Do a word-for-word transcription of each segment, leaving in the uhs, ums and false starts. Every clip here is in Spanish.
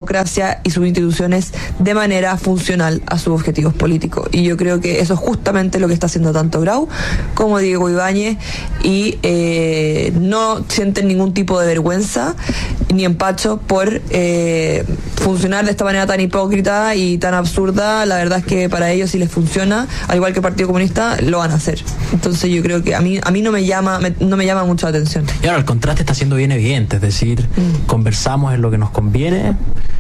democracia y sus instituciones de manera funcional a sus objetivos políticos. Y yo creo que eso es justamente lo que está haciendo tanto Grau como Diego Ibáñez, y eh, no sienten ningún tipo de vergüenza ni empacho por eh, funcionar de esta manera tan hipócrita y tan absurda. La verdad es que para ellos, si les funciona, al igual que el Partido Comunista, lo van a hacer. Entonces yo creo que a mí a mí no me llama me, no me llama mucho la atención. Y ahora el contraste está siendo bien evidente, es decir, mm. conversamos en lo que nos conviene,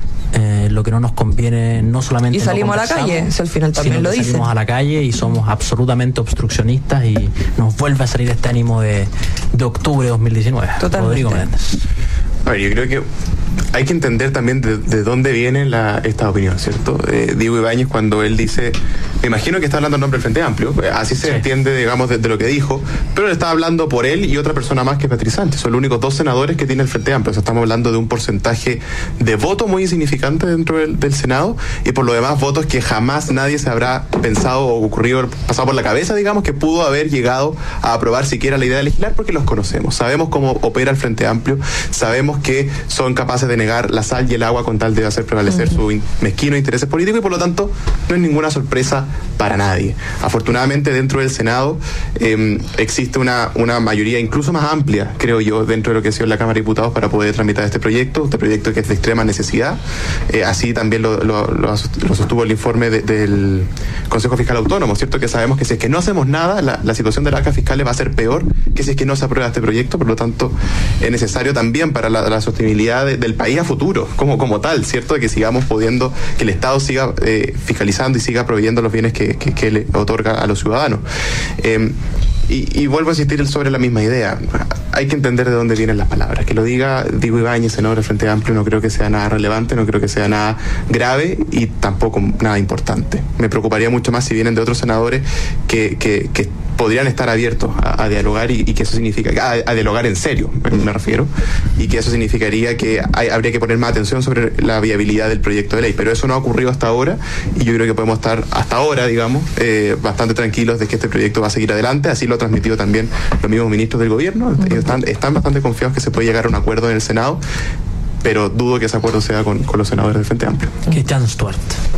eh, lo que no nos conviene no solamente y salimos no a la calle, si al final también lo dicen. Salimos a la calle y somos absolutamente obstruccionistas y nos vuelve a salir este ánimo de, de octubre de dos mil diecinueve. Totalmente. Rodrigo Meléndez. A ver, yo creo que hay que entender también de, de dónde viene la, esta opinión, ¿cierto? Eh, Diego Ibáñez, cuando él dice, me imagino que está hablando en nombre del Frente Amplio, así se sí. entiende, digamos, de, de lo que dijo, pero él está hablando por él y otra persona más que es Beatriz Sánchez. Son los únicos dos senadores que tiene el Frente Amplio. O sea, estamos hablando de un porcentaje de voto muy insignificante dentro del, del Senado, y por lo demás votos que jamás nadie se habrá pensado o ocurrido, pasado por la cabeza, digamos, que pudo haber llegado a aprobar siquiera la idea de legislar, porque los conocemos. Sabemos cómo opera el Frente Amplio, sabemos que son capaces de negar la sal y el agua con tal de hacer prevalecer uh-huh. sus mezquinos intereses políticos, y por lo tanto no es ninguna sorpresa para nadie. Afortunadamente dentro del Senado eh, existe una, una mayoría incluso más amplia, creo yo, dentro de lo que ha sido la Cámara de Diputados para poder tramitar este proyecto, este proyecto que es de extrema necesidad. Eh, así también lo, lo, lo, lo sostuvo el informe de, del Consejo Fiscal Autónomo, ¿cierto? Que sabemos que si es que no hacemos nada, la, la situación de las arcas fiscales va a ser peor que si es que no se aprueba este proyecto. Por lo tanto, es necesario también para la, la sostenibilidad de, del país a futuro, como, como tal, ¿cierto? De que sigamos pudiendo, que el Estado siga eh, fiscalizando y siga proveyendo los bienes que, que, que le otorga a los ciudadanos. Eh, y, y vuelvo a insistir sobre la misma idea. Hay que entender de dónde vienen las palabras. Que lo diga Diego Ibáñez, senador del Frente Amplio, no creo que sea nada relevante, no creo que sea nada grave y tampoco nada importante. Me preocuparía mucho más si vienen de otros senadores que, que, que podrían estar abiertos a, a dialogar y, y que eso significa, a, a dialogar en serio, me refiero, y que eso significaría que hay, habría que poner más atención sobre la viabilidad del proyecto de ley. Pero eso no ha ocurrido hasta ahora, y yo creo que podemos estar hasta ahora, digamos, eh, bastante tranquilos de que este proyecto va a seguir adelante. Así lo ha transmitido también los mismos ministros del gobierno. Están, están bastante confiados que se puede llegar a un acuerdo en el Senado, pero dudo que ese acuerdo sea con, con los senadores del Frente Amplio. Cristian Stuart.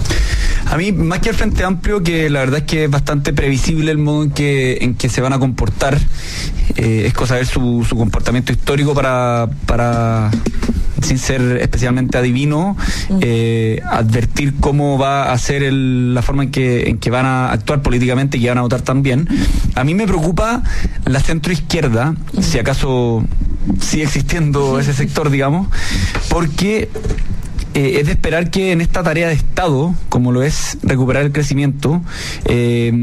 A mí, más que el Frente Amplio, que la verdad es que es bastante previsible el modo en que, en que se van a comportar, eh, es cosa de ver su, su comportamiento histórico para, para, sin ser especialmente adivino, eh, advertir cómo va a ser el, la forma en que, en que van a actuar políticamente y que van a votar también. A mí me preocupa la centroizquierda, si acaso sigue existiendo ese sector, digamos, porque Eh, es de esperar que en esta tarea de Estado, como lo es recuperar el crecimiento, eh,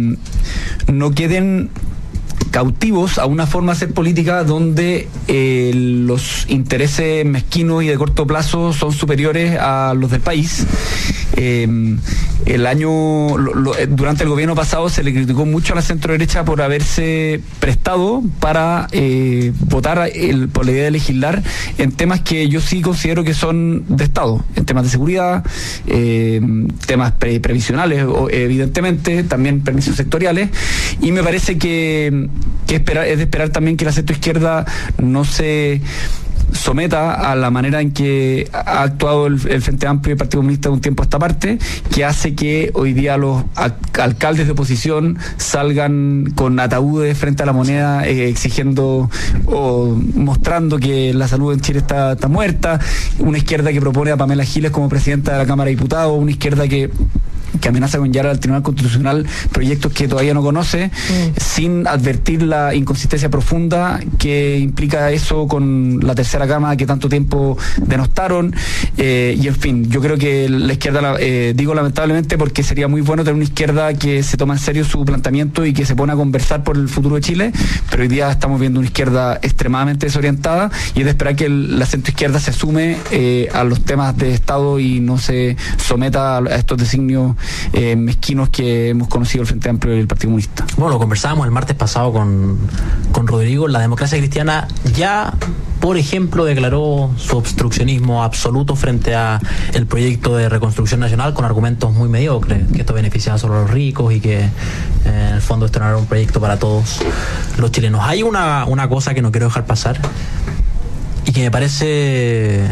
no queden cautivos a una forma de hacer política donde eh, los intereses mezquinos y de corto plazo son superiores a los del país. Eh, el año lo, lo, durante el gobierno pasado se le criticó mucho a la centro derecha por haberse prestado para eh, votar el, por la idea de legislar en temas que yo sí considero que son de Estado, en temas de seguridad, eh, temas pre, previsionales, evidentemente, también permisos sectoriales, y me parece que, que esperar, es de esperar también que la centroizquierda no se someta a la manera en que ha actuado el, el Frente Amplio y el Partido Comunista de un tiempo a esta parte, que hace que hoy día los a, alcaldes de oposición salgan con ataúdes frente a la moneda eh, exigiendo o mostrando que la salud en Chile está, está muerta, una izquierda que propone a Pamela Giles como presidenta de la Cámara de Diputados, una izquierda que que amenaza con llevar al Tribunal Constitucional proyectos que todavía no conoce, mm. sin advertir la inconsistencia profunda que implica eso con la tercera Cámara que tanto tiempo denostaron, eh, y en fin, yo creo que la izquierda, eh, digo lamentablemente porque sería muy bueno tener una izquierda que se toma en serio su planteamiento y que se pone a conversar por el futuro de Chile, pero hoy día estamos viendo una izquierda extremadamente desorientada, y es de esperar que el, la centroizquierda se asume eh, a los temas de Estado y no se someta a estos designios Eh, mezquinos que hemos conocido el Frente Amplio y el Partido Comunista. Bueno, lo conversábamos el martes pasado con, con Rodrigo. La democracia cristiana ya, por ejemplo, declaró su obstruccionismo absoluto frente a el proyecto de reconstrucción nacional con argumentos muy mediocres, que esto beneficiaba solo a los ricos y que eh, en el fondo esto no era un proyecto para todos los chilenos. Hay una, una cosa que no quiero dejar pasar y que me parece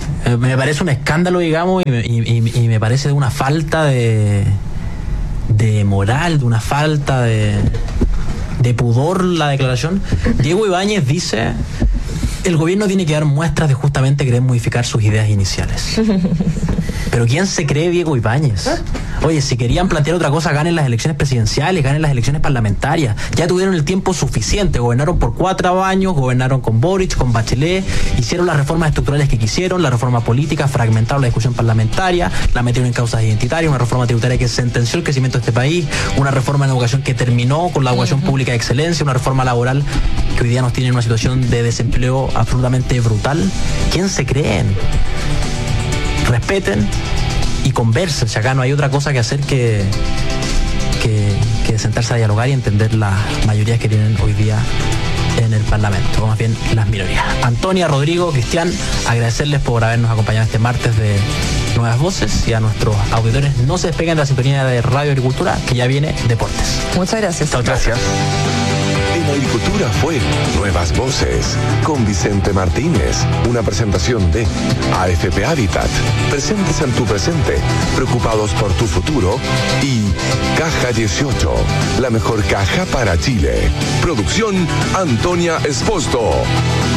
Eh, me parece un escándalo, digamos, y me, y, y me parece de una falta de, de moral, de una falta de, de pudor la declaración. Diego Ibáñez dice: el gobierno tiene que dar muestras de justamente querer modificar sus ideas iniciales. Pero ¿quién se cree Diego Ibáñez? Oye, si querían plantear otra cosa, ganen las elecciones presidenciales, ganen las elecciones parlamentarias. Ya tuvieron el tiempo suficiente, gobernaron por cuatro años, gobernaron con Boric, con Bachelet, hicieron las reformas estructurales que quisieron, la reforma política, fragmentaron la discusión parlamentaria, la metieron en causas identitarias, una reforma tributaria que sentenció el crecimiento de este país, una reforma en educación que terminó con la educación pública de excelencia, una reforma laboral que hoy día nos tiene en una situación de desempleo absolutamente brutal. ¿Quién se creen? Respeten y conversen. Si acá no hay otra cosa que hacer que, que, que sentarse a dialogar y entender las mayorías que tienen hoy día en el Parlamento, o más bien las minorías. Antonia, Rodrigo, Cristian, agradecerles por habernos acompañado este martes de Nuevas Voces, y a nuestros auditores no se despeguen de la sintonía de Radio Agricultura, que ya viene Deportes. Muchas gracias. Chao, chao. Gracias. En Agricultura fue Nuevas Voces con Vicente Martínez, una presentación de A F P Habitat, presentes en tu presente, preocupados por tu futuro, y Caja dieciocho, la mejor caja para Chile. Producción Antonia Esposto.